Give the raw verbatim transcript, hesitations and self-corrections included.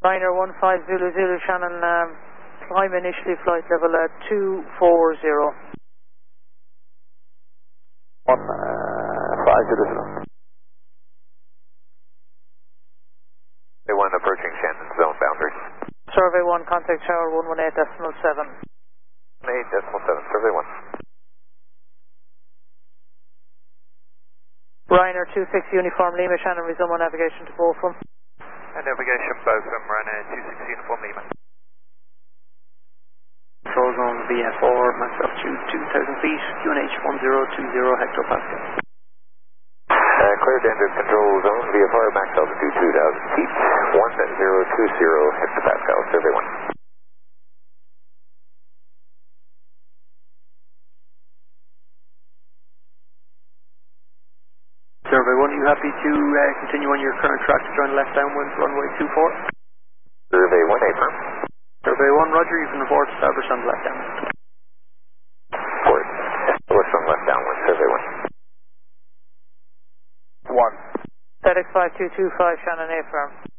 Liner one five Zulu Zulu, Shannon, um, climb initially flight level at two four zero. one five Zulu Zulu. Survey one approaching Shannon zone boundary. Survey one, contact tower one one eight decimal seven. eight decimal seven, survey one. Ryanair two six Uniform Lima, Shannon, resume on navigation to Bochum. And navigation Bochum, Ryanair two six Uniform Lima. Control zone V F four, max altitude two thousand feet, Q N H one zero two zero hectopascal. Uh, cleared engine control zone, V F R, max altitude two thousand feet, one zero two zero hectopascal, survey one. Survey one, you happy to uh, continue on your current track to join left downwind runway two four? Survey one, affirm. Survey one, roger, you can report establish on left downwind. Report, establish on left downwind, survey one. one. FedEx five two two five, Shannon, affirm.